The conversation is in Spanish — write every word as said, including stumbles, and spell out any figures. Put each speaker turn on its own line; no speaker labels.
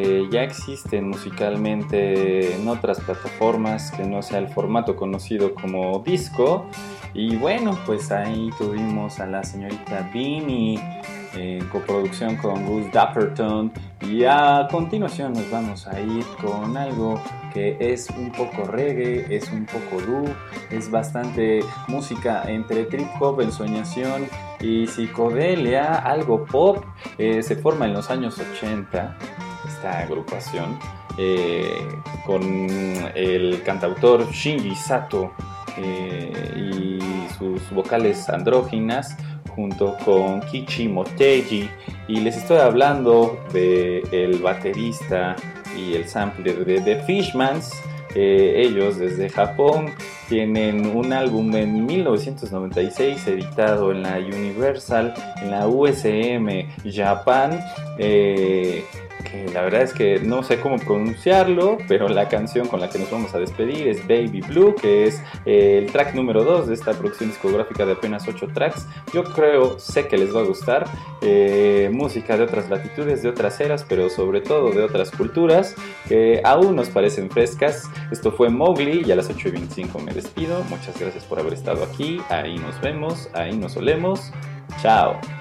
Eh, ya existen musicalmente en otras plataformas que no sea el formato conocido como disco. Y bueno, pues ahí tuvimos a la señorita Beanie en coproducción con Gus Dapperton. Y a continuación nos vamos a ir con algo que es un poco reggae, es un poco doo, es bastante música entre trip hop, ensoñación y psicodelia, algo pop. Eh, se forma en los años ochenta esta agrupación eh, con el cantautor Shinji Sato eh, y sus vocales andróginas junto con Kichi Motegi, y les estoy hablando de el baterista y el sampler de The Fishmans. Eh, ellos desde Japón tienen un álbum en mil novecientos noventa y seis editado en la Universal, en la U S M Japan, eh, que la verdad es que no sé cómo pronunciarlo, pero la canción con la que nos vamos a despedir es Baby Blue, que es eh, el track número dos de esta producción discográfica de apenas ocho tracks. Yo creo, sé que les va a gustar, eh, música de otras latitudes, de otras eras, pero sobre todo de otras culturas, que aún nos parecen frescas. Esto fue Mowgli y a las ocho y veinticinco me despido. Muchas gracias por haber estado aquí, ahí nos vemos, ahí nos olemos. Chao.